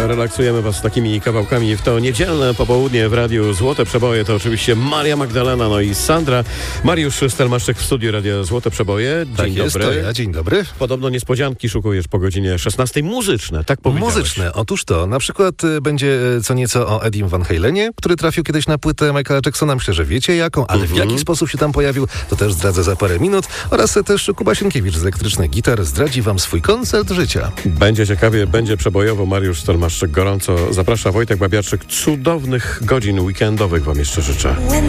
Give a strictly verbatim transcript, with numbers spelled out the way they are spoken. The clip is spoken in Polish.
relaksujemy was takimi kawałkami w to niedzielne popołudnie w Radiu Złote Przeboje. To oczywiście Maria Magdalena, no i Sandra. Mariusz Stelmaszczyk w studiu Radia Złote Przeboje. Dzień tak dobry. Jest, to ja. Dzień dobry. Podobno niespodzianki szukujesz po godzinie szesnastej. Muzyczne, tak powiedziałeś. Muzyczne. Otóż to. Na przykład y, będzie y, co nieco o Edim Van Halenie, który trafił kiedyś na płytę Michaela Jacksona. Myślę, że wiecie jaką, ale Mhm. w jaki sposób się tam pojawił, to też zdradzę za parę minut. Oraz y, też Kuba Sienkiewicz z Elektrycznych Gitar zdradzi wam swój koncert życia. Będzie ciekawie, będzie przebojowo. Mariusz Stelmaszczyk gorąco zaprasza. Wojtek Babiarczyk. Cudownych godzin weekendowych wam jeszcze życzę.